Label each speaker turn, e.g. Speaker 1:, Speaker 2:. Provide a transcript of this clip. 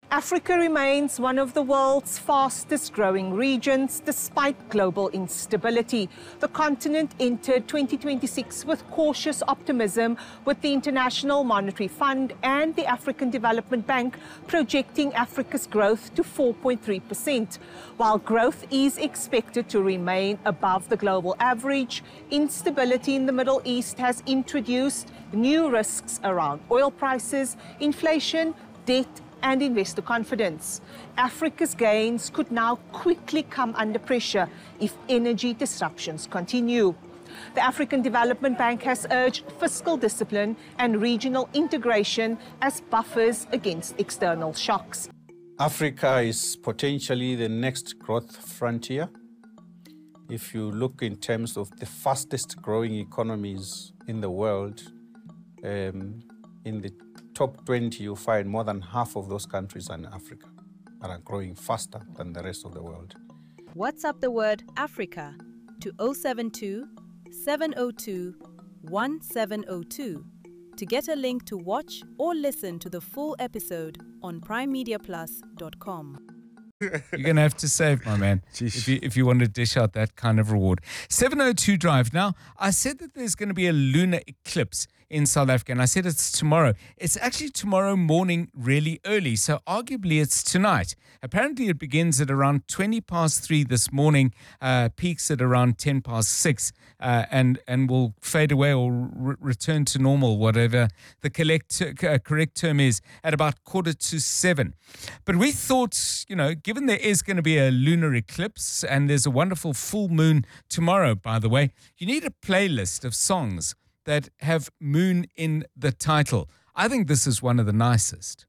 Speaker 1: Africa remains one of the world's fastest growing regions despite global instability. The continent entered 2026 with cautious optimism, with the International Monetary Fund and the African Development Bank projecting Africa's growth to 4.3%. While growth is expected to remain above the global average, instability in the Middle East has introduced new risks around oil prices, inflation, debt, and investor confidence. Africa's gains could now quickly come under pressure if energy disruptions continue. The African Development Bank has urged fiscal discipline and regional integration as buffers against external shocks.
Speaker 2: Africa is potentially the next growth frontier. If you look in terms of the fastest growing economies in the world, in the top 20, you find more than half of those countries are in Africa and are growing faster than the rest of the world.
Speaker 3: WhatsApp the word Africa to 072 702 1702 to get a link to watch or listen to the full episode on primemediaplus.com.
Speaker 4: You're going to have to save, my man, if you want to dish out that kind of reward. 702 Drive. Now, I said that there's going to be a lunar eclipse in South Africa, and I said it's tomorrow. It's actually tomorrow morning really early, so arguably it's tonight. Apparently it begins at around 20 past 3 this morning, peaks at around 10 past 6, and will fade away or return to normal, whatever the correct term is, at about 6:45. But we thought, given there is going to be a lunar eclipse and there's a wonderful full moon tomorrow, by the way, you need a playlist of songs that have moon in the title. I think this is one of the nicest.